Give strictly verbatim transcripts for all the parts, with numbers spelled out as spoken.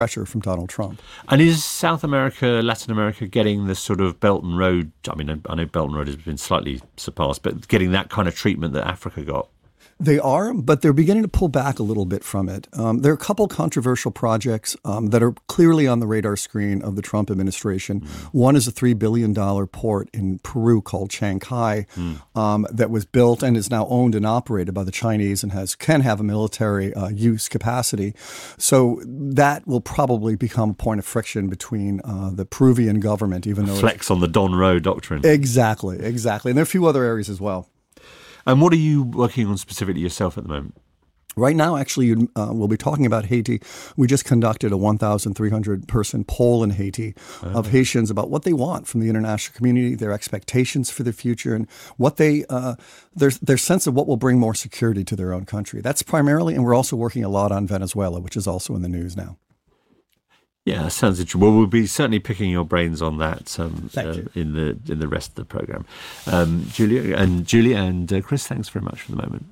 pressure from Donald Trump. And is South America, Latin America getting the sort of Belt and Road, I mean, I know Belt and Road has been slightly surpassed, but getting that kind of treatment that Africa got? They are, but they're beginning to pull back a little bit from it. Um, there are a couple controversial projects um, that are clearly on the radar screen of the Trump administration. Mm. One is a three billion dollars port in Peru called Chancay mm. um, that was built and is now owned and operated by the Chinese and has can have a military uh, use capacity. So that will probably become a point of friction between uh, the Peruvian government, even though— Flex on the Don Roe doctrine. Exactly, exactly. And there are a few other areas as well. And what are you working on specifically yourself at the moment? Right now, actually, uh, we'll be talking about Haiti. We just conducted a one thousand three hundred person poll in Haiti oh. of Haitians about what they want from the international community, their expectations for the future, and what they uh, their their sense of what will bring more security to their own country. That's primarily, and we're also working a lot on Venezuela, which is also in the news now. Yeah, that sounds interesting. Well, we'll be certainly picking your brains on that um, Thank uh, you. in the in the rest of the programme. Um, Julia and Julia and uh, Chris, thanks very much for the moment.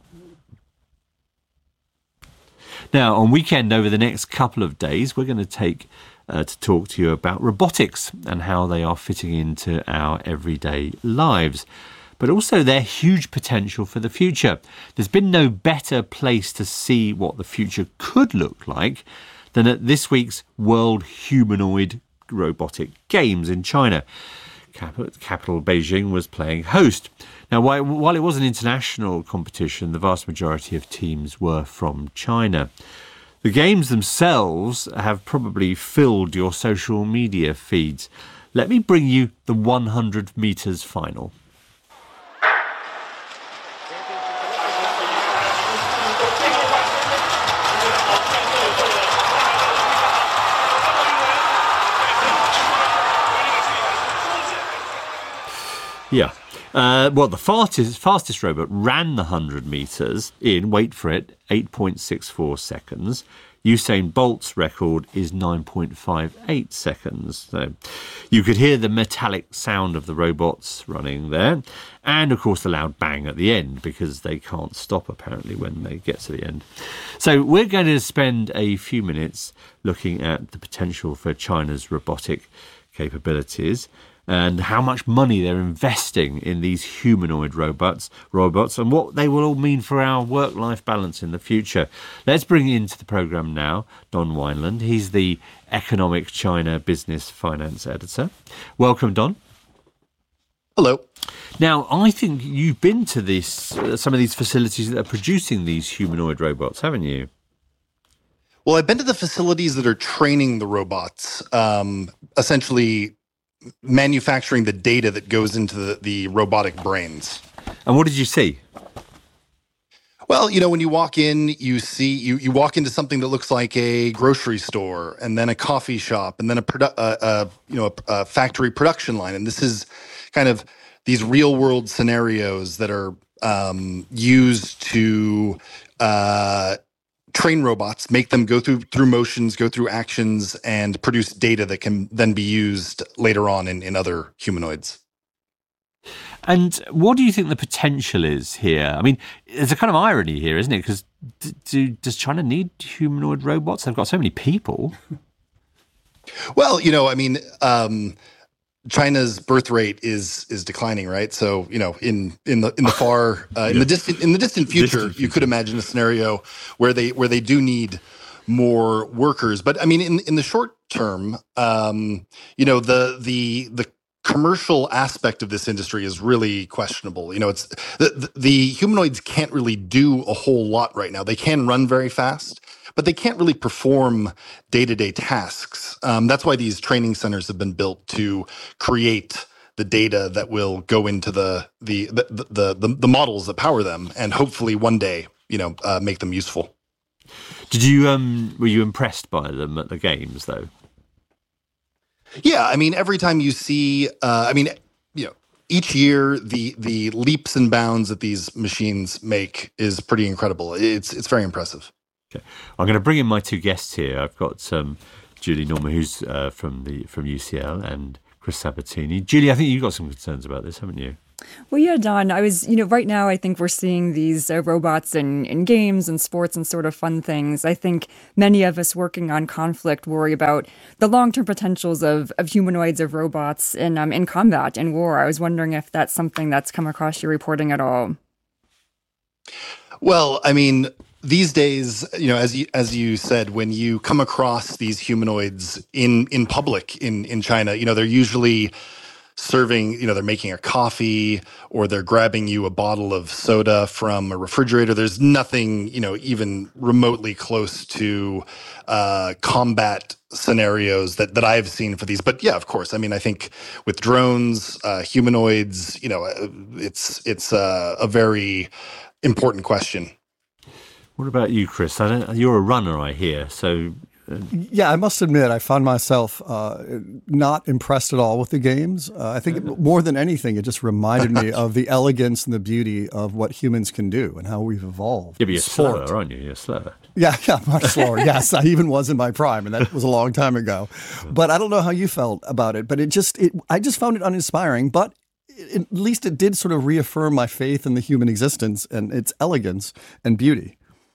Now, on Weekend, over the next couple of days, we're going to take uh, to talk to you about robotics and how they are fitting into our everyday lives, but also their huge potential for the future. There's been no better place to see what the future could look like than at this week's World Humanoid Robotic Games in China. Capital Beijing was playing host. Now, while it was an international competition, the vast majority of teams were from China. The games themselves have probably filled your social media feeds. Let me bring you the one hundred metres final. Yeah. Uh, well, the fastest, fastest robot ran the one hundred metres in, wait for it, eight point six four seconds. Usain Bolt's record is nine point five eight seconds. So you could hear the metallic sound of the robots running there. And, of course, the loud bang at the end, because they can't stop, apparently, when they get to the end. So we're going to spend a few minutes looking at the potential for China's robotic capabilities and how much money they're investing in these humanoid robots, robots, and what they will all mean for our work-life balance in the future. Let's bring into the programme now Don Wineland. He's the Economic China Business Finance Editor. Welcome, Don. Hello. Now, I think you've been to this, uh, some of these facilities that are producing these humanoid robots, haven't you? Well, I've been to the facilities that are training the robots, um, essentially manufacturing the data that goes into the, the robotic brains. And what did you see? Well, you know, when you walk in, you see, you, you walk into something that looks like a grocery store, and then a coffee shop, and then a, produ- uh, uh, you know, a, a factory production line. And this is kind of these real world scenarios that are um, used to uh, train robots, make them go through through motions, go through actions, and produce data that can then be used later on in, in other humanoids. And what do you think the potential is here? I mean, there's a kind of irony here, isn't it? Because do, do, does China need humanoid robots? They've got so many people. Well, you know, I mean, um, China's birth rate is is declining, right? So, you know, in in the in the far uh, in yeah. the distant in the distant future, distant future, you could imagine a scenario where they where they do need more workers. But I mean, in in the short term, um, you know, the the the commercial aspect of this industry is really questionable. You know, it's the, the the humanoids can't really do a whole lot right now. They can run very fast, but they can't really perform day-to-day tasks. Um, that's why these training centers have been built to create the data that will go into the the the the, the, the models that power them, and hopefully one day, you know, uh, make them useful. Did you um were you impressed by them at the games though? Yeah, I mean, every time you see, uh, I mean, you know, each year the the leaps and bounds that these machines make is pretty incredible. It's it's very impressive. Okay, I'm going to bring in my two guests here. I've got um, Julie Norman, who's uh, from the from U C L, and Chris Sabatini. Julie, I think you've got some concerns about this, haven't you? Well, yeah, Don, I was, you know, right now I think we're seeing these uh, robots in, in games and sports and sort of fun things. I think many of us working on conflict worry about the long-term potentials of, of humanoids, of robots in, um, in combat and war. I was wondering if that's something that's come across your reporting at all. Well, I mean, these days, you know, as you, as you said, when you come across these humanoids in, in public in, in China, you know, they're usually serving, you know, they're making a coffee or they're grabbing you a bottle of soda from a refrigerator. There's nothing, you know, even remotely close to uh, combat scenarios that, that I've seen for these. But yeah, of course. I mean, I think with drones, uh, humanoids, you know, it's it's uh, a very important question. What about you, Chris? I don't, you're a runner, I hear. So Yeah, I must admit, I found myself uh, not impressed at all with the games. Uh, I think it, more than anything, it just reminded me of the elegance and the beauty of what humans can do and how we've evolved. Yeah, but you're slower, aren't you? You're slower. Yeah, yeah, much slower. Yes, I even was in my prime, and that was a long time ago. But I don't know how you felt about it, but it just, it, I just found it uninspiring. But it, at least it did sort of reaffirm my faith in the human existence and its elegance and beauty.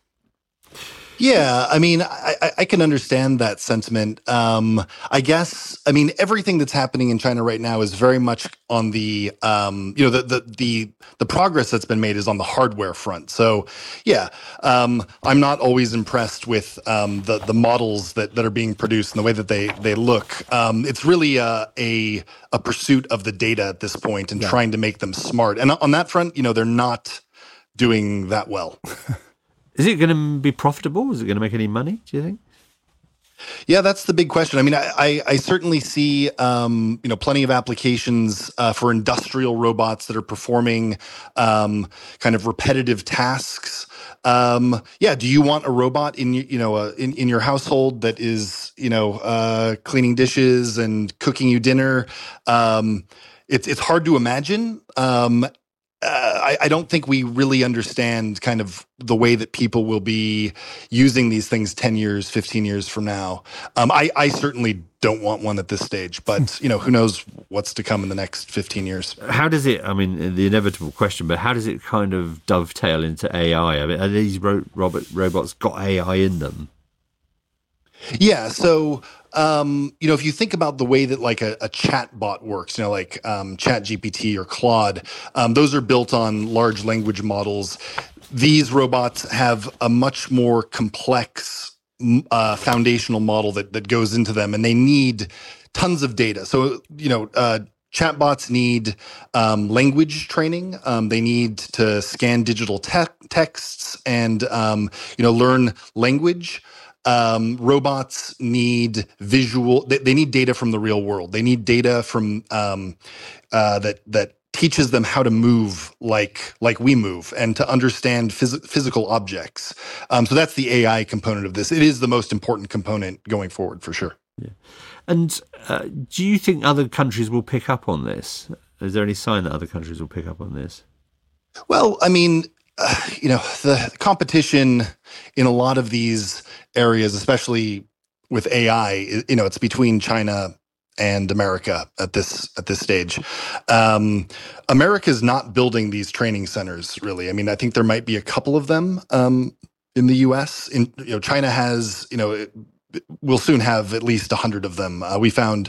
Yeah, I mean, I, I can understand that sentiment. Um, I guess, I mean, everything that's happening in China right now is very much on the, um, you know, the, the the the progress that's been made is on the hardware front. So, yeah, um, I'm not always impressed with um, the the models that, that are being produced and the way that they they look. Um, it's really a, a a pursuit of the data at this point and yeah. trying to make them smart. And on that front, you know, they're not doing that well. Is it going to be profitable? Is it going to make any money, do you think? Yeah, that's the big question. I mean, I, I, I certainly see, um, you know, plenty of applications uh, for industrial robots that are performing um, kind of repetitive tasks. Um, yeah, do you want a robot in you know uh, in in your household that is you know uh, cleaning dishes and cooking you dinner? Um, it's it's hard to imagine. Um, Uh, I, I don't think we really understand kind of the way that people will be using these things ten years, fifteen years from now. Um, I, I certainly don't want one at this stage, but you know, who knows what's to come in the next fifteen years. How does it, I mean, the inevitable question, but how does it kind of dovetail into A I? I mean, are these ro- robot, robots got A I in them? Yeah, so um, you know, if you think about the way that like a, a chat bot works, you know, like um, ChatGPT or Claude, um, those are built on large language models. These robots have a much more complex uh, foundational model that that goes into them, and they need tons of data. So you know. Uh, Chatbots need um, language training. Um, they need to scan digital te- texts and um, you know learn language. Um, robots need visual. They, they need data from the real world. They need data from um, uh, that that teaches them how to move like like we move and to understand phys- physical objects. Um, so that's the A I component of this. It is the most important component going forward for sure. Yeah. And uh, do you think other countries will pick up on this? Is there any sign that other countries will pick up on this? Well, I mean, uh, you know, the competition in a lot of these areas, especially with A I, you know, it's between China and America at this at this stage. Um, America's not building these training centers, really. I mean, I think there might be a couple of them um, in the U S. In you know, China has, you know. It, We'll soon have at least one hundred of them. Uh, we found,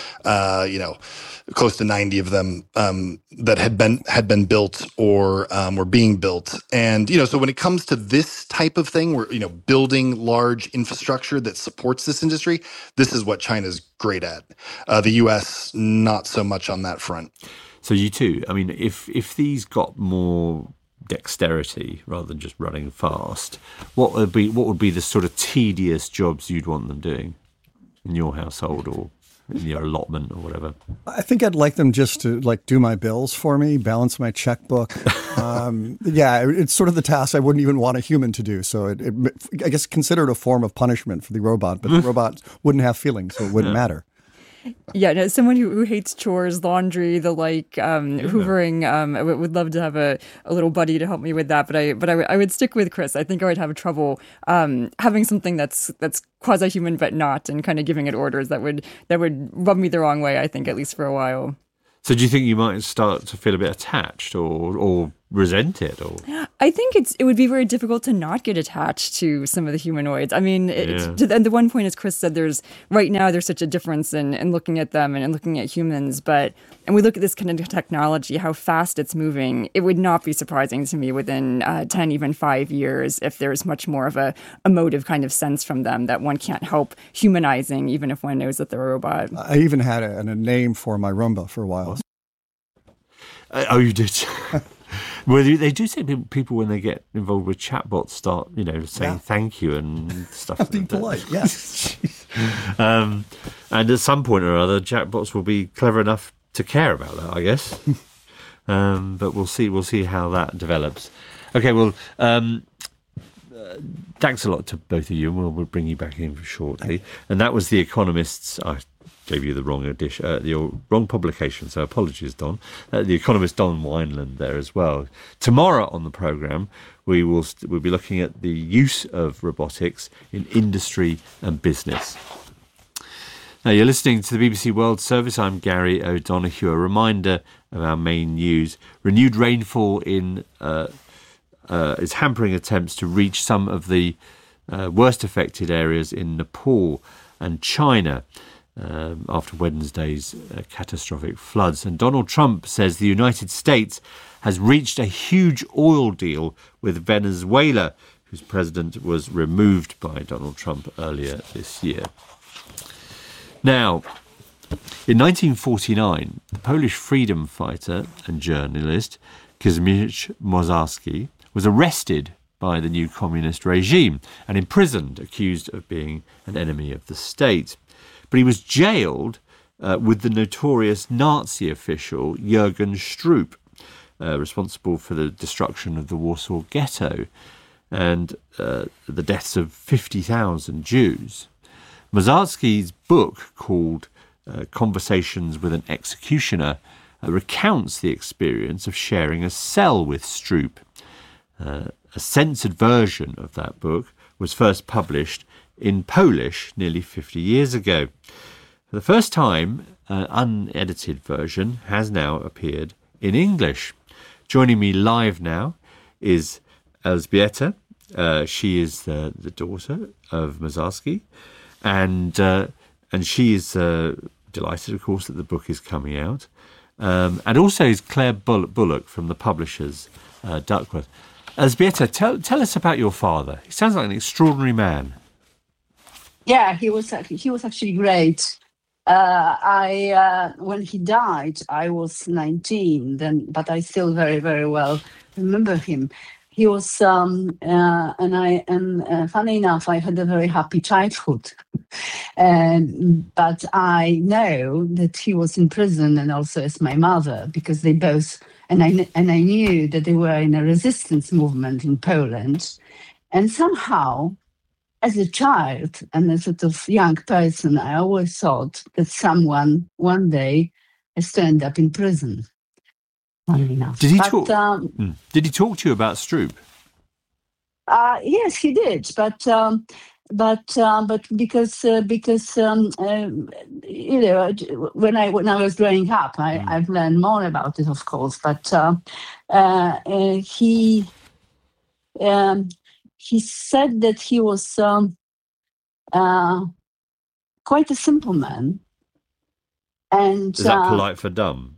uh, you know, close to ninety of them um, that had been had been built or um, were being built. And, you know, so when it comes to this type of thing, we're, you know, building large infrastructure that supports this industry, this is what China's great at. Uh, the U S, not so much on that front. So you too, I mean, if if these got more dexterity rather than just running fast, what would be what would be the sort of tedious jobs you'd want them doing in your household or in your allotment or whatever? I think I'd like them just to like do my bills for me, balance my checkbook. um, yeah, it's sort of the task I wouldn't even want a human to do. So it, it I guess consider it a form of punishment for the robot, but the robot wouldn't have feelings, so it wouldn't Yeah. matter. Yeah, no, someone who, who hates chores, laundry, the like, um, Yeah. hoovering. Um, I w- would love to have a, a little buddy to help me with that, but I but I, w- I would stick with Chris. I think I would have trouble um, having something that's that's quasi-human but not, and kind of giving it orders that would that would rub me the wrong way. I think at least for a while. So do you think you might start to feel a bit attached or or resent it? Or I think it's it would be very difficult to not get attached to some of the humanoids. I mean, Yeah. it, to the, and the one point, as Chris said, there's right now there's such a difference in, in looking at them and, and looking at humans. But and we look at this kind of technology, how fast it's moving. It would not be surprising to me within uh, ten, even five years, if there's much more of a emotive kind of sense from them that one can't help humanizing, even if one knows that they're a robot. I even had a, a name for my Roomba for a while. Uh, oh, you did. Well, they, they do say people, people when they get involved with chatbots start, you know, saying Yeah. thank you and stuff. Being polite, yes. um, and at some point or other, chatbots will be clever enough to care about that, I guess. um, but we'll see. We'll see how that develops. Okay. Well, um, uh, thanks a lot to both of you, and we'll, we'll bring you back in shortly. And that was The Economist's. I gave you the wrong edition, uh, the wrong publication, so apologies, Don. Uh, the Economist Don Wineland there as well. Tomorrow on the programme, we will st- we'll be looking at the use of robotics in industry and business. Now, you're listening to the B B C World Service. I'm Gary O'Donoghue. A reminder of our main news. Renewed rainfall in uh, uh, is hampering attempts to reach some of the uh, worst affected areas in Nepal and China. Um, after Wednesday's uh, catastrophic floods. And Donald Trump says the United States has reached a huge oil deal with Venezuela, whose president was removed by Donald Trump earlier this year. Now, in nineteen forty-nine, the Polish freedom fighter and journalist Kazimierz Mozarsky was arrested by the new communist regime and imprisoned, accused of being an enemy of the state. But he was jailed uh, with the notorious Nazi official Jürgen Stroop, uh, responsible for the destruction of the Warsaw Ghetto and uh, the deaths of fifty thousand Jews. Mozarsky's book, called uh, Conversations with an Executioner, uh, recounts the experience of sharing a cell with Stroop. Uh, a censored version of that book was first published in Polish nearly fifty years ago. For the first time, an unedited version has now appeared in English. Joining me live now is Elżbieta. Uh, she is the, the daughter of Mozarsky, and uh, and she is uh, delighted, of course, that the book is coming out. Um, and also is Claire Bullock from the publishers, uh, Duckworth. Elżbieta, tell tell us about your father. He sounds like an extraordinary man. Yeah, he was actually, he was actually great. Uh, I uh, when he died, I was nineteen then, but I still very very well remember him. He was, um, uh, and I and uh, funny enough, I had a very happy childhood. and but I know that he was in prison, and also as my mother, because they both and I and I knew that they were in a resistance movement in Poland, and somehow, as a child and a sort of young person, I always thought that someone one day has to end up in prison. Funny enough. Did he But, talk? Um, Mm. Did he talk to you about Stroop? uh, yes, he did, but um, but um, but because uh, because um, uh, you know when I when I was growing up, I, Mm. I've learned more about it, of course. But uh, uh, uh, he um, he said that he was um, uh, quite a simple man, and Is that uh, polite for dumb?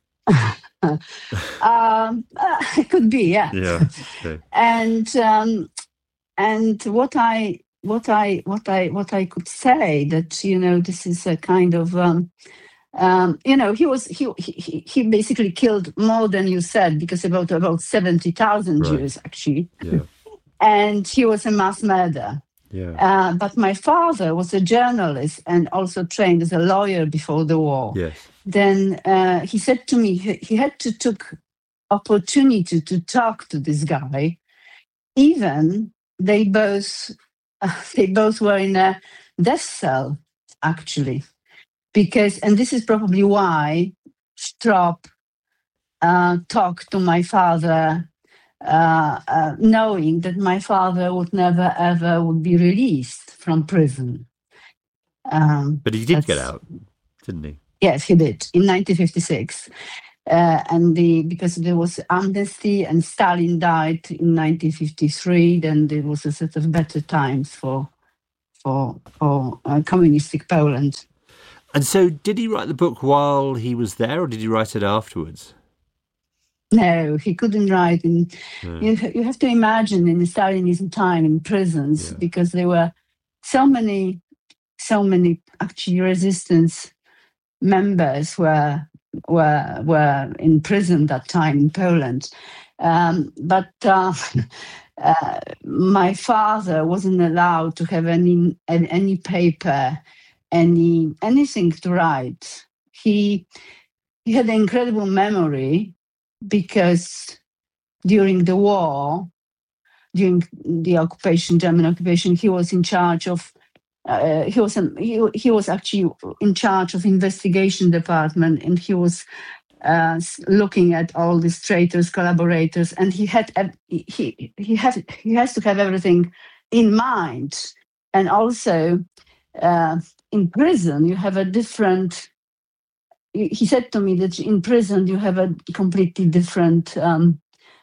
um, uh, it could be, yeah. Yeah. Okay. And um, and what I what I what I what I could say that you know this is a kind of um, um, you know he was he, he he basically killed more than you said, because about about seventy thousand Right. Jews actually, Yeah. and he was a mass murderer. Yeah. Uh, but my father was a journalist and also trained as a lawyer before the war. Yes. Then uh, he said to me he, he had to took opportunity to talk to this guy. Even they both uh, they both were in a death cell actually, because and this is probably why Strop uh, talked to my father. Uh, uh, knowing that my father would never ever would be released from prison. Um, But he did get that's- out, didn't he? Yes, he did in nineteen fifty-six. Uh, and the because there was amnesty and Stalin died in nineteen fifty-three, then there was a sort of better times for for for uh, communistic Poland. And so, did he write the book while he was there, or did he write it afterwards? No, he couldn't write. In No. you, you have to imagine in the Stalinism time in prisons, Yeah. because there were so many, so many actually resistance members were were were in prison that time in Poland. Um, but uh, uh, my father wasn't allowed to have any any paper, any anything to write. He he had an incredible memory, because during the war, during the occupation, German occupation, he was in charge of. Uh, he was um, he, he was actually in charge of investigation department, and he was uh, s- looking at all these traitors, collaborators, and he had ev- he he has he has to have everything in mind, and also uh, in prison you have a different. He he said to me that in prison you have a completely different um,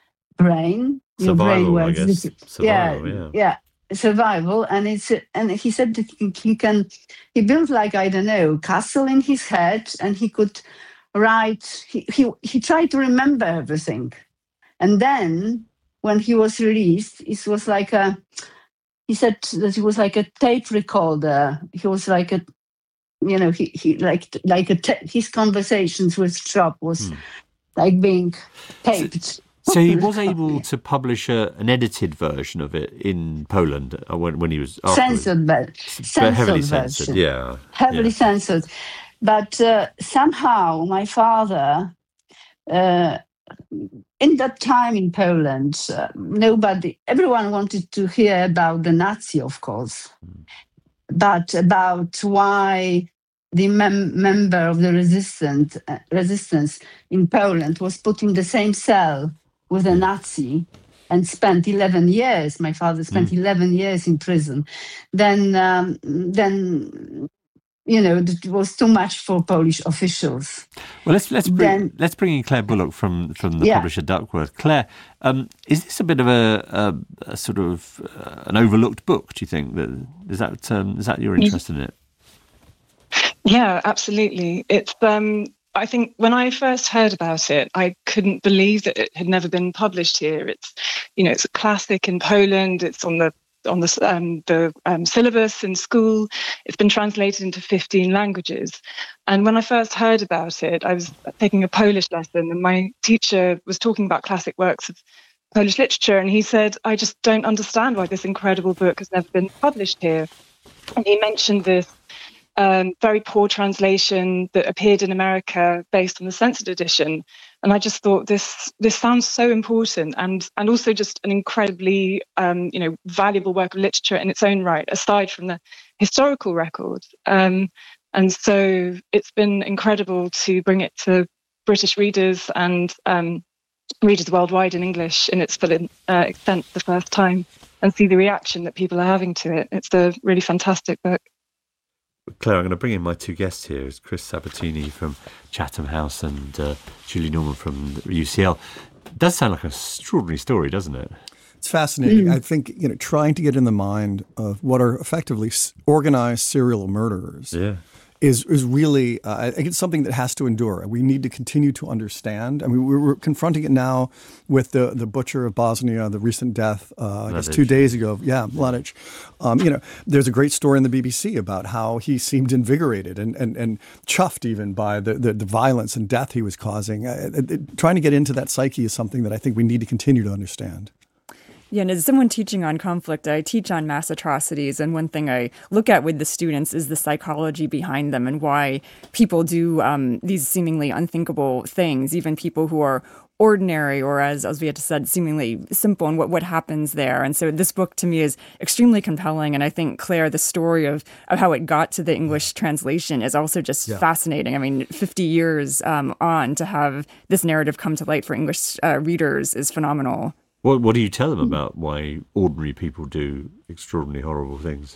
brain. Your brain Survival, I works. guess. different- Survival, yeah, yeah. yeah, survival, and it's and he said that he, he can he built like I don't know castle in his head, and he could write. He he he tried to remember everything, and then when he was released, it was like a. He said that he was like a tape recorder. He was like a, you know, he he like like a ta- his conversations with Schropp was Hmm. like being taped. So he was able to publish a, an edited version of it in Poland uh, when, when he was afterwards. Censored, but But censored heavily version. censored, yeah. Heavily yeah. censored. But uh, somehow my father, uh, in that time in Poland, uh, nobody, everyone wanted to hear about the Nazi, of course, but about why the mem- member of the resistance, uh, resistance in Poland was put in the same cell with a Nazi and spent eleven years. My father spent eleven years in prison. Then, um, then you know, it was too much for Polish officials. Well, let's let's bring Then- let's bring in Claire Bullock from from the Yeah. publisher Duckworth. Claire, um, is this a bit of a, a, a sort of uh, an overlooked book? Do you think that is that um, is that your interest in it? Yeah, absolutely. It's um I think when I first heard about it, I couldn't believe that it had never been published here. It's, you know, it's a classic in Poland. It's on the on the um, the um, syllabus in school. It's been translated into fifteen languages. And when I first heard about it, I was taking a Polish lesson, and my teacher was talking about classic works of Polish literature, and he said, "I just don't understand why this incredible book has never been published here." And he mentioned this Um, very poor translation that appeared in America based on the censored edition, and I just thought this this sounds so important, and and also just an incredibly um, you know valuable work of literature in its own right, aside from the historical record. Um, and so it's been incredible to bring it to British readers and um, readers worldwide in English in its full uh, extent the first time, and see the reaction that people are having to it. It's a really fantastic book. Claire, I'm going to bring in my two guests here. It's Chris Sabatini from Chatham House and uh, Julie Norman from U C L. It does sound like an extraordinary story, doesn't it? It's fascinating. I think, you know, trying to get in the mind of what are effectively s- organized serial murderers Yeah. is is really, uh, I think it's something that has to endure. We need to continue to understand. I mean, we're, we're confronting it now with the, the butcher of Bosnia, the recent death, uh, I guess two days ago. Yeah, Mladic. Um, you know, there's a great story in the B B C about how he seemed invigorated and, and, and chuffed even by the, the, the violence and death he was causing. Uh, it, it, trying to get into that psyche is something that I think we need to continue to understand. Yeah, and as someone teaching on conflict, I teach on mass atrocities, and one thing I look at with the students is the psychology behind them and why people do um, these seemingly unthinkable things, even people who are ordinary or, as Elżbieta said, seemingly simple, and what, what happens there. And so this book to me is extremely compelling, and I think, Claire, the story of, of how it got to the English translation is also just Yeah. fascinating. I mean, fifty years um, on to have this narrative come to light for English uh, readers is phenomenal. What What do you tell them about why ordinary people do extraordinarily horrible things?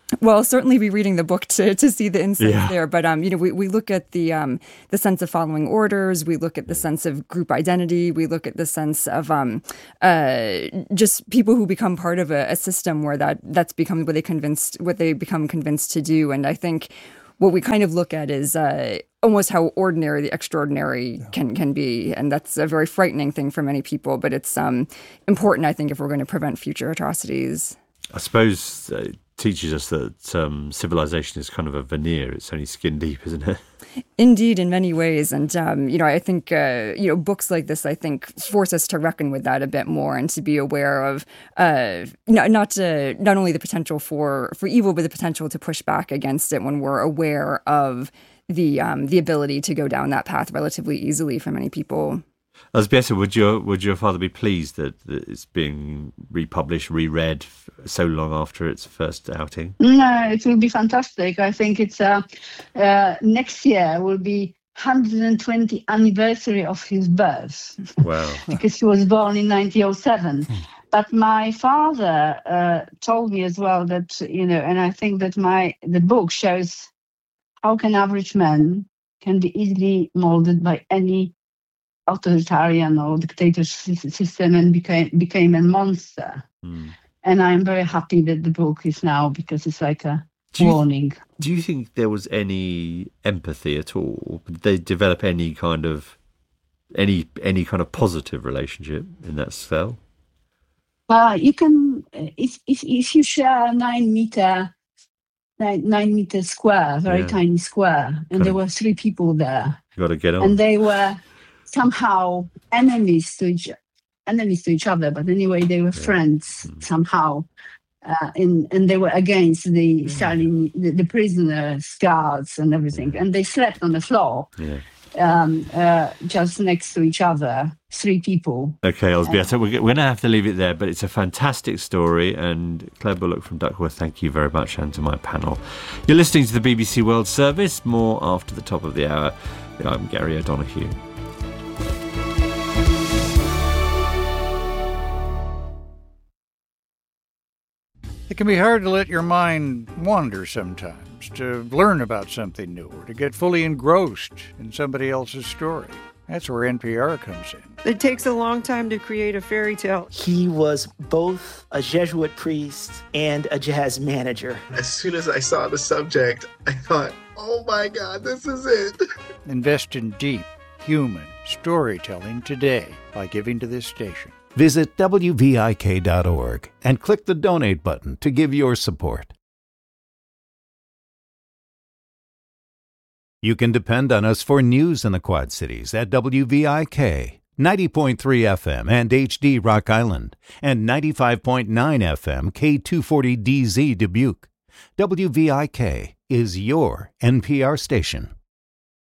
Well, certainly be reading the book to, to see the insights Yeah. there. But, um, you know, we, we look at the um, the sense of following orders. We look at the sense of group identity. We look at the sense of um, uh, just people who become part of a, a system where that that's become what they convinced what they become convinced to do. And I think what we kind of look at is uh, almost how ordinary the extraordinary can can be. And that's a very frightening thing for many people. But it's um, important, I think, if we're going to prevent future atrocities. I suppose uh, it teaches us that um, civilization is kind of a veneer. It's only skin deep, isn't it? Indeed, in many ways. And, um, you know, I think, uh, you know, books like this, I think, force us to reckon with that a bit more and to be aware of uh, not not, uh, not only the potential for, for evil, but the potential to push back against it when we're aware of the um, the ability to go down that path relatively easily for many people. Elżbieta, would your would your father be pleased that, that it's being republished, reread f- so long after its first outing? No, it will be fantastic. I think it's uh, uh, next year will be one hundred twentieth anniversary of his birth. Wow. Because he was born in nineteen oh seven. But my father uh, told me as well that, you know, and I think that my the book shows how can average man can be easily molded by any authoritarian or dictatorship system and became became a monster. Mm. And I'm very happy that the book is now, because it's like a Do you- warning. Do you think there was any empathy at all? Did they develop any kind of any any kind of positive relationship in that spell? Uh, you can, if, if if you share a nine meter, nine, nine meter square, very Yeah. tiny square, and Kind there of- were three people there, You got to get on. and they were somehow enemies to each enemies to each other, but anyway, they were friends Mm. somehow. Uh, in, and they were against the Stalin, the, the prisoners, guards, and everything. And they slept on the floor, Yeah. um, uh, just next to each other, three people. Okay, Elżbieta, we're going to have to leave it there, but it's a fantastic story. And Claire Bullock from Duckworth, thank you very much, and to my panel. You're listening to the B B C World Service. More after the top of the hour. I'm Gary O'Donoghue. It can be hard to let your mind wander sometimes, to learn about something new, or to get fully engrossed in somebody else's story. That's where N P R comes in. It takes a long time to create a fairy tale. He was both a Jesuit priest and a jazz manager. As soon as I saw the subject, I thought, oh my God, this is it. Invest in deep, human storytelling today by giving to this station. Visit W V I K dot org and click the donate button to give your support. You can depend on us for news in the Quad Cities at W V I K, ninety point three F M and H D Rock Island, and ninety-five point nine F M K two forty D Z Dubuque. W V I K is your N P R station.